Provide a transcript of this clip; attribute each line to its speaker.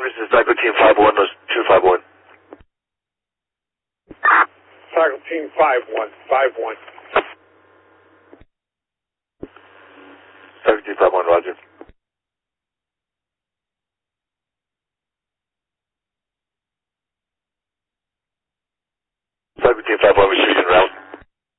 Speaker 1: This is Cycle Team 5-1, those 251.
Speaker 2: Cycle Team 5-1, 5-1.
Speaker 1: Cycle Team 5-1, roger. Cycle Team 5-1, we see you.